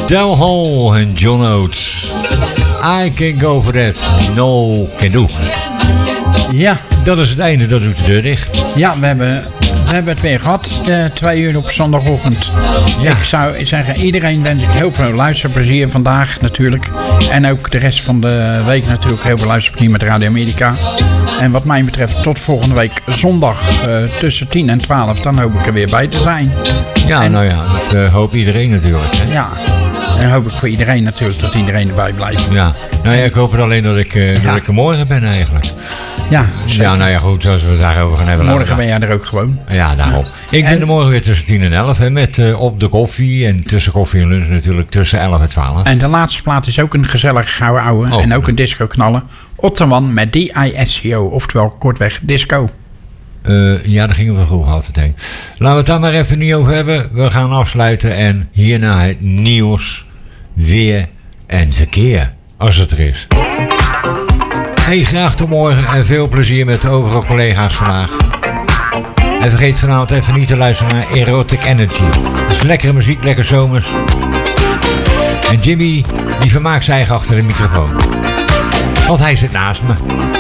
Del Hall en John Oates. I can go for that. No can do. Ja. Dat is het einde, dat doet de deur dicht. Ja, we hebben het weer gehad. 2 uur op zondagochtend. Ja. Ik zou zeggen, iedereen wens ik heel veel luisterplezier vandaag natuurlijk. En ook de rest van de week natuurlijk heel veel luisterplezier met Radio Amerika. En wat mij betreft tot volgende week zondag tussen 10 en 12. Dan hoop ik er weer bij te zijn. Ja, en, nou ja, dat hoopt iedereen natuurlijk. Hè? Ja. En hoop ik voor iedereen natuurlijk dat iedereen erbij blijft. Ja, nou ja, ik hoop het alleen dat ik er morgen ben eigenlijk. Ja, ja, nou ja, goed, zoals we het daarover gaan hebben. Morgen ben jij er ook gewoon. Ja, daarom. Ik ben er morgen weer tussen 10 en 11 hè, met op de koffie. En tussen koffie en lunch natuurlijk tussen 11 en 12. En de laatste plaat is ook een gezellige gouden ouwe. Oh. En ook een disco knallen. Ottawan met DISCO, oftewel kortweg disco. Ja, daar gingen we vroeger altijd heen. Laten we het daar maar even niet over hebben. We gaan afsluiten en hierna het nieuws, weer en verkeer, als het er is. Hey, graag tot morgen en veel plezier met de overige collega's vandaag. En vergeet vanavond even niet te luisteren naar Erotic Energy. Dat is lekkere muziek, lekker zomers. En Jimmy, die vermaakt zich eigen achter de microfoon. Want hij zit naast me.